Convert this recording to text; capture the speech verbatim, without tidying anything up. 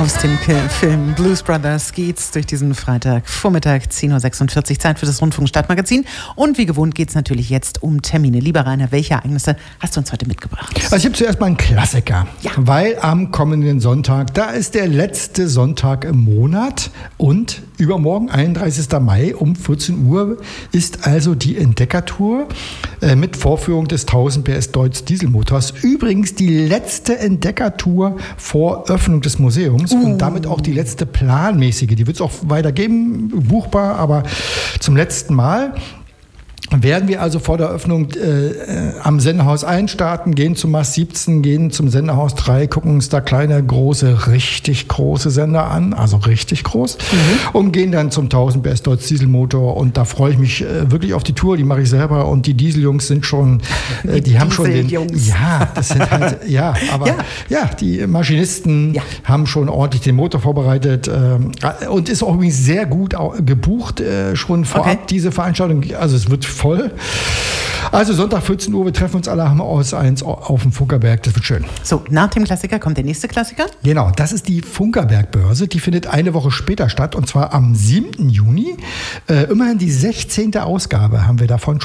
Aus dem Film Blues Brothers geht's durch diesen Freitagvormittag, zehn Uhr sechsundvierzig, Zeit für das Rundfunk-Stadtmagazin. Und wie gewohnt geht's natürlich jetzt um Termine. Lieber Rainer, welche Ereignisse hast du uns heute mitgebracht? Also ich habe zuerst mal einen Klassiker, ja. weil am kommenden Sonntag, da ist der letzte Sonntag im Monat und übermorgen, einunddreißigsten Mai um vierzehn Uhr, ist also die Entdeckertour äh, mit Vorführung des tausend P S Deutz Dieselmotors. Übrigens die letzte Entdeckertour vor Öffnung des Museums uh. und damit auch die letzte planmäßige. Die wird es auch weitergeben, buchbar, aber zum letzten Mal. Werden wir also vor der Öffnung äh, am Sendehaus einstarten, gehen zum Mast siebzehn, gehen zum Sendehaus drei, gucken uns da kleine, große, richtig große Sender an, also richtig groß, mhm. und gehen dann zum tausend P S Deutz Dieselmotor und da freue ich mich äh, wirklich auf die Tour, die mache ich selber und die Dieseljungs sind schon, äh, die, die haben schon den, ja, das sind halt, ja, aber ja, ja die Maschinisten ja. haben schon ordentlich den Motor vorbereitet äh, und ist auch übrigens sehr gut gebucht, äh, schon vorab okay. diese Veranstaltung, also es wird voll. Also Sonntag vierzehn Uhr, wir treffen uns alle aus eins auf dem Funkerberg, das wird schön. So, nach dem Klassiker kommt der nächste Klassiker? Genau, das ist die Funkerberg-Börse, die findet eine Woche später statt und zwar am siebten Juni. Äh, immerhin die sechzehnte Ausgabe haben wir davon